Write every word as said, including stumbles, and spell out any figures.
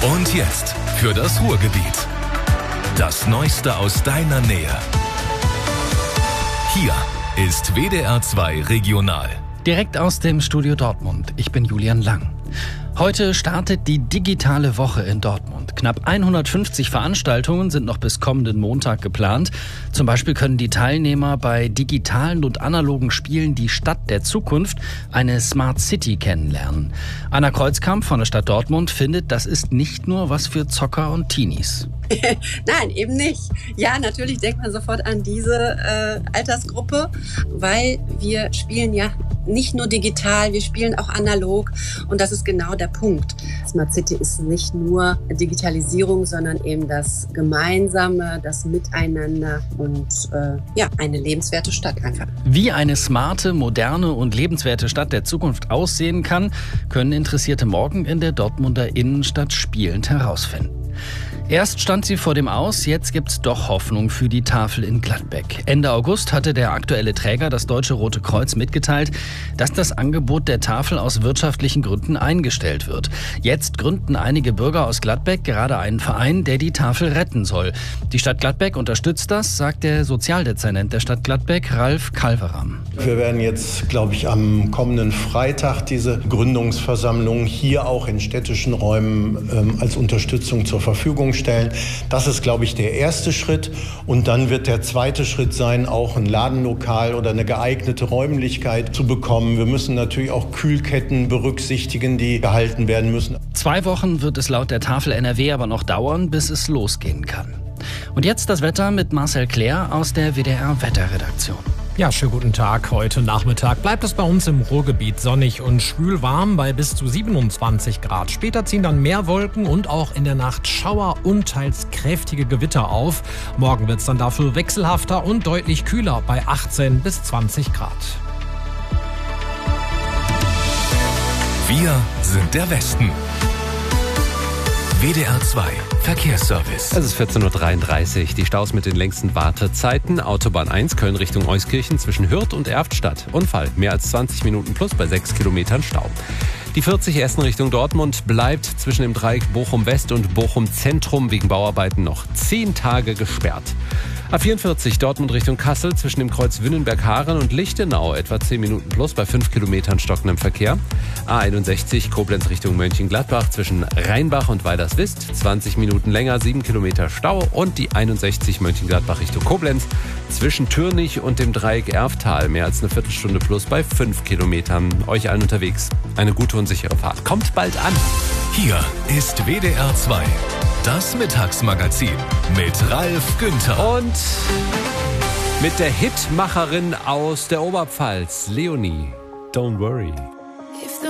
Und jetzt für das Ruhrgebiet. Das Neueste aus deiner Nähe. Hier ist W D R zwei Regional. Direkt aus dem Studio Dortmund. Ich bin Julian Lang. Heute startet die digitale Woche in Dortmund. Knapp hundertfünfzig Veranstaltungen sind noch bis kommenden Montag geplant. Zum Beispiel können die Teilnehmer bei digitalen und analogen Spielen die Stadt der Zukunft, eine Smart City, kennenlernen. Anna Kreuzkamp von der Stadt Dortmund findet, das ist nicht nur was für Zocker und Teenies. Nein, eben nicht. Ja, natürlich denkt man sofort an diese äh, Altersgruppe, weil wir spielen ja nicht nur digital, wir spielen auch analog und das ist genau der Punkt. Smart City ist nicht nur Digitalisierung, sondern eben das Gemeinsame, das Miteinander und äh, ja, eine lebenswerte Stadt einfach. Wie eine smarte, moderne und lebenswerte Stadt der Zukunft aussehen kann, können Interessierte morgen in der Dortmunder Innenstadt spielend herausfinden. Erst stand sie vor dem Aus, jetzt gibt's doch Hoffnung für die Tafel in Gladbeck. Ende August hatte der aktuelle Träger, das Deutsche Rote Kreuz, mitgeteilt, dass das Angebot der Tafel aus wirtschaftlichen Gründen eingestellt wird. Jetzt gründen einige Bürger aus Gladbeck gerade einen Verein, der die Tafel retten soll. Die Stadt Gladbeck unterstützt das, sagt der Sozialdezernent der Stadt Gladbeck, Ralf Kalveram. Wir werden jetzt, glaube ich, am kommenden Freitag diese Gründungsversammlung hier auch in städtischen Räumen ähm, als Unterstützung zur Verfügung stellen. Das ist, glaube ich, der erste Schritt. Und dann wird der zweite Schritt sein, auch ein Ladenlokal oder eine geeignete Räumlichkeit zu bekommen. Wir müssen natürlich auch Kühlketten berücksichtigen, die gehalten werden müssen. Zwei Wochen wird es laut der Tafel N R W aber noch dauern, bis es losgehen kann. Und jetzt das Wetter mit Marcel Claire aus der W D R-Wetterredaktion. Ja, schönen guten Tag. Heute Nachmittag bleibt es bei uns im Ruhrgebiet sonnig und schwül warm bei bis zu siebenundzwanzig Grad. Später ziehen dann mehr Wolken und auch in der Nacht Schauer und teils kräftige Gewitter auf. Morgen wird es dann dafür wechselhafter und deutlich kühler bei achtzehn bis zwanzig Grad. Wir sind der Westen. W D R zwei Verkehrsservice. Es ist vierzehn Uhr dreiunddreißig. Die Staus mit den längsten Wartezeiten. Autobahn eins Köln Richtung Euskirchen zwischen Hürth und Erftstadt. Unfall. Mehr als zwanzig Minuten plus bei sechs Kilometern Stau. Die vierzig Essen Richtung Dortmund bleibt zwischen dem Dreieck Bochum-West und Bochum-Zentrum wegen Bauarbeiten noch zehn Tage gesperrt. A vierundvierzig Dortmund Richtung Kassel zwischen dem Kreuz Wünnenberg-Haren und Lichtenau etwa zehn Minuten plus bei fünf Kilometern stockendem Verkehr. A einundsechzig Koblenz Richtung Mönchengladbach zwischen Rheinbach und Weilerswist zwanzig Minuten länger, sieben Kilometer Stau. Und die einundsechzig Mönchengladbach Richtung Koblenz zwischen Türnich und dem Dreieck Erftal mehr als eine Viertelstunde plus bei fünf Kilometern. Euch allen unterwegs eine gute und sichere Fahrt. Kommt bald an. Hier ist W D R zwei. Das Mittagsmagazin mit Ralf Günther. Und mit der Hitmacherin aus der Oberpfalz, Leonie. Don't worry.